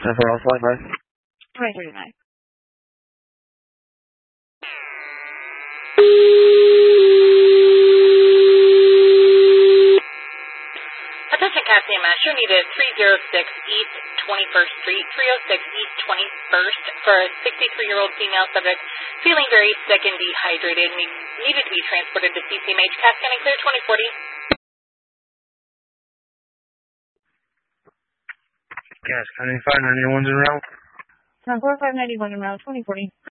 FRL flight 5. Right, 39. Attention Captain Master, needed 306 East 21st Street, 306 East 21st for a 63-year-old female subject feeling very sick and dehydrated, needed to be transported to CCMH. CAT scanning clear 2040. Gas, 95, 91's en route. 4591 en route 2040.